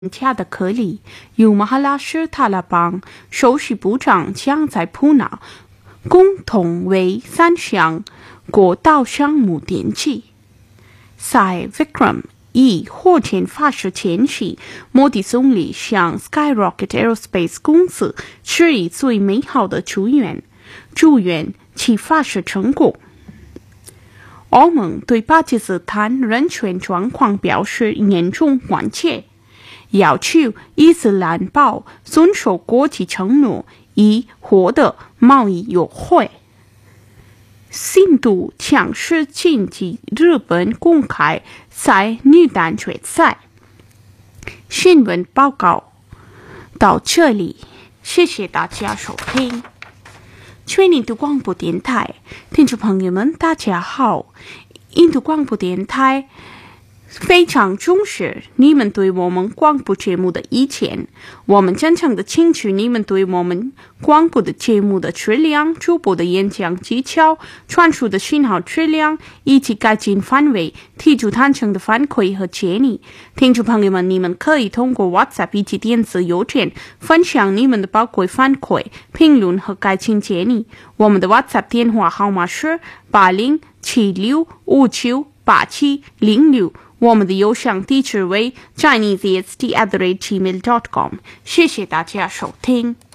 加的颗粒，由马哈拉施塔拉邦首席部长将在普纳共同为3项国道项目奠基。在 Vikram-1 火箭发射前夕，莫迪总理向 Skyrocket Aerospace 公司致以最美好的祝愿其发射成功。欧盟对巴基斯坦人权状况表示严重关切，要求伊斯兰堡遵守国际承诺，以获得贸易优惠。印度强势晋级日本公开赛女单决赛。新闻报告到这里，谢谢大家收听。全印度广播电台听众朋友们，大家好。印度广播电台非常重视你们对我们广播节目的意见，我们真诚的请求你们对我们广播的节目的质量、主播的演讲技巧、传输的信号质量以及改进范围提出坦诚的反馈和建议。听众朋友们，你们可以通过 WhatsApp 以及电子邮件分享你们的宝贵反馈、评论和改进建议。我们的 WhatsApp 电话号码是8076598706，我们的邮箱地址为 chineseast@gmail.com。谢谢大家收听。